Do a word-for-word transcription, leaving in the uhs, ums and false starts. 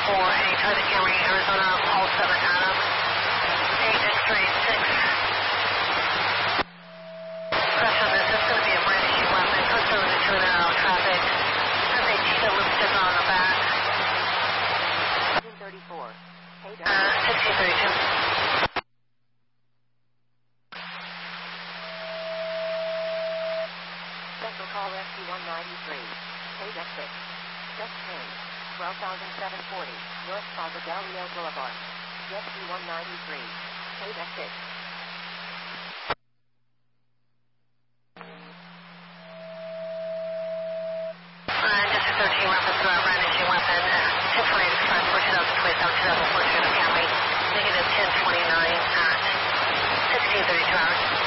four eight, Target Camry, Arizona, Paul seven Adam, eight X-ray six. Pressure, this is going to be a brandishing weapon, puts over the two and out traffic. Has a cheetah lipstick on the back. sixteen thirty-four. Hey, Uh, sixteen thirty-two. Central call rescue one ninety-three. Page exit. Just change. twelve thousand seven hundred forty. North Plaza Del Rio Boulevard. Rescue one ninety-three. Page exit. Uh, District thirteen, reference to our brandishing weapon. ten twenty Express for two thousand twenty-seven, two thousand four, Camry. Negative ten twenty-nine at sixteen thirty-two hours.